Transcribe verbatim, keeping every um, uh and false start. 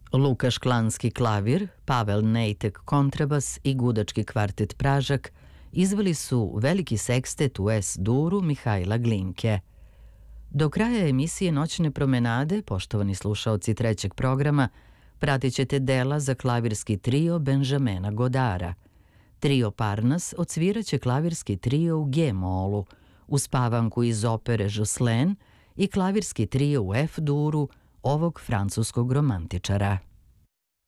Luka Šklanski klavir, Pavel Nejtek kontrabas i gudački kvartet Pražak izveli su veliki sekstet u S-duru Mihajla Glinke. Do kraja emisije Noćne promenade, poštovani slušaoci trećeg programa, pratit ćete dela za klavirski trio Benjamina Godara. Trio Parnas odsviraće klavirski trio u G-molu, uz pavanku iz opere Jocelyn i klavirski trio u F-duru ovog francuskog romantičara.